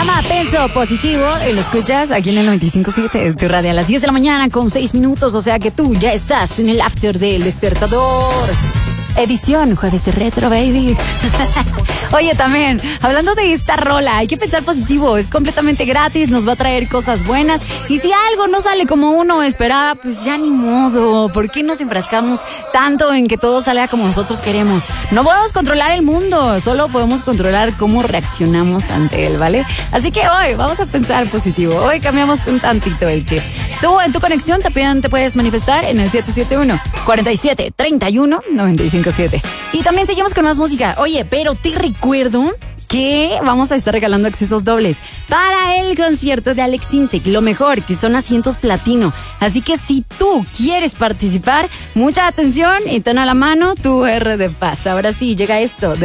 llama Penso Positivo y lo escuchas aquí en el 95.7 de tu radio a las 10 de la mañana con 6 minutos. O sea que tú ya estás en el after del despertador. Edición Jueves Retro, baby. Oye, también, hablando de esta rola, hay que pensar positivo. Es completamente gratis, nos va a traer cosas buenas. Y si algo no sale como uno esperaba, pues ya ni modo. ¿Por qué nos enfrascamos tanto en que todo salga como nosotros queremos? No podemos controlar el mundo, solo podemos controlar cómo reaccionamos ante él, ¿vale? Así que hoy vamos a pensar positivo. Hoy cambiamos un tantito el chip. Tú en tu conexión también te puedes manifestar en el 771-4731-957. Y también seguimos con más música. Oye, pero te recuerdo que vamos a estar regalando accesos dobles para el concierto de Alex Sintek. Lo mejor, que son asientos platino. Así que si tú quieres participar, mucha atención y ten a la mano tu R de paz. Ahora sí, llega esto.